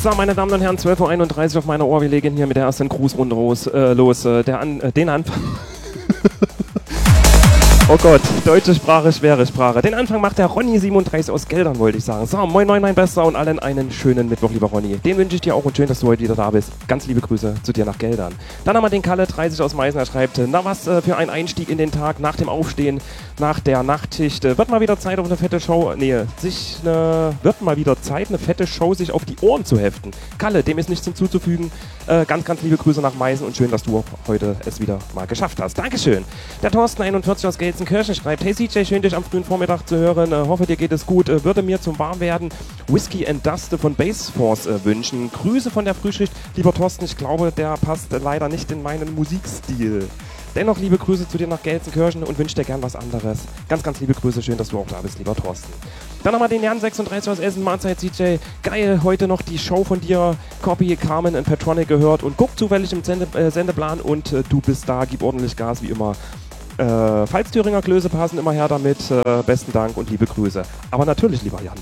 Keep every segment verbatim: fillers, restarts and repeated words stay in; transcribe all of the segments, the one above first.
So, meine Damen und Herren, zwölf Uhr einunddreißig auf meiner Ohr. Wir legen hier mit der ersten Grußrunde los. Äh, los äh, der an, äh, den Anfang. Oh Gott, deutsche Sprache, schwere Sprache. Den Anfang macht der Ronny siebenunddreißig aus Geldern, wollte ich sagen. So, moin moin mein Bester und allen einen schönen Mittwoch, lieber Ronny. Den wünsche ich dir auch und schön, dass du heute wieder da bist. Ganz liebe Grüße zu dir nach Geldern. Dann haben wir den Kalle dreißig aus Meißen, er schreibt, na was äh, für ein Einstieg in den Tag nach dem Aufstehen, nach der Nachtschicht. Äh, wird mal wieder Zeit auf eine fette Show, nee, sich eine, wird mal wieder Zeit, eine fette Show sich auf die Ohren zu heften. Kalle, dem ist nichts hinzuzufügen. Äh, ganz, ganz liebe Grüße nach Meißen und schön, dass du auch heute es wieder mal geschafft hast. Dankeschön. Der Thorsten einundvierzig aus Gelsenkirchen schreibt, hey C J, schön dich am frühen Vormittag zu hören, äh, hoffe dir geht es gut, äh, würde mir zum Warmwerden Whiskey and Dust von Bass Force äh, wünschen. Grüße von der Frühschicht, lieber Thorsten, ich glaube, der passt äh, leider nicht in meinen Musikstil. Dennoch liebe Grüße zu dir nach Gelsenkirchen und wünsche dir gern was anderes. Ganz, ganz liebe Grüße, schön, dass du auch da bist, lieber Thorsten. Dann haben wir den Jan sechsunddreißig aus Essen, Mahlzeit C J. Geil, heute noch die Show von dir, Copy, Carmen und Petronic gehört und guck zufällig im Sende, äh, Sendeplan und äh, du bist da, gib ordentlich Gas, wie immer. Äh, falls Thüringer Klöße passen, immer her damit. Äh, besten Dank und liebe Grüße. Aber natürlich, lieber Jan.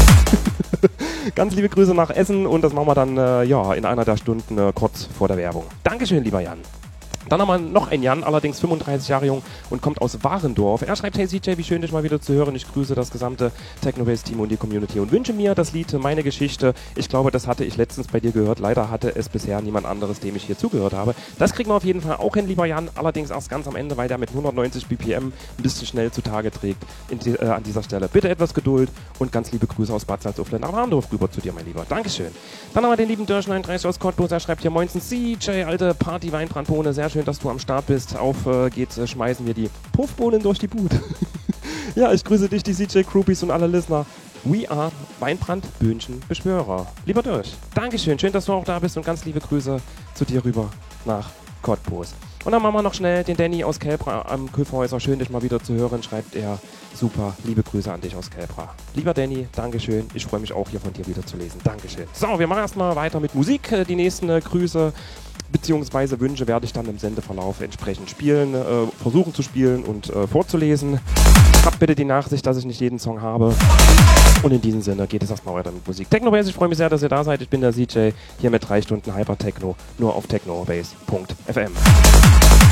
Ganz liebe Grüße nach Essen und das machen wir dann äh, ja, in einer der Stunden äh, kurz vor der Werbung. Dankeschön, lieber Jan. Dann haben wir noch einen Jan, allerdings fünfunddreißig Jahre jung und kommt aus Warendorf. Er schreibt, hey C J, wie schön dich mal wieder zu hören. Ich grüße das gesamte Technobase-Team und die Community und wünsche mir das Lied Meine Geschichte. Ich glaube, das hatte ich letztens bei dir gehört. Leider hatte es bisher niemand anderes, dem ich hier zugehört habe. Das kriegen wir auf jeden Fall auch hin, lieber Jan. Allerdings erst ganz am Ende, weil der mit hundertneunzig B P M ein bisschen schnell zutage trägt in die, äh, an dieser Stelle. Bitte etwas Geduld und ganz liebe Grüße aus Bad Salzuflen nach Warendorf rüber zu dir, mein Lieber. Dankeschön. Dann haben wir den lieben Dörsch neununddreißig aus Cottbus. Er schreibt hier, moinsen C J, alte Party-Weinbrandbohne. Sehr schön, dass du am Start bist. Auf äh, geht's, äh, schmeißen wir die Puffbohnen durch die Bude. Ja, ich grüße dich, die C J-Groupies und alle Listener. We are Weinbrand-Böhnchen-Beschwörer. Lieber Dirsch, Dankeschön, schön, dass du auch da bist und ganz liebe Grüße zu dir rüber nach Cottbus. Und dann machen wir noch schnell den Danny aus Kelbra am Küffhäuser. Schön, dich mal wieder zu hören, schreibt er. Super, liebe Grüße an dich aus Kelbra. Lieber Danny, Dankeschön. Ich freue mich auch, hier von dir wieder zu lesen. Dankeschön. So, wir machen erstmal weiter mit Musik. Die nächsten äh, Grüße beziehungsweise Wünsche werde ich dann im Sendeverlauf entsprechend spielen, äh, versuchen zu spielen und äh, vorzulesen. Habt bitte die Nachsicht, dass ich nicht jeden Song habe. Und in diesem Sinne geht es erstmal weiter mit Musik. Technobase, ich freue mich sehr, dass ihr da seid. Ich bin der C J, hier mit drei Stunden Hyper Techno, nur auf technobase punkt f m.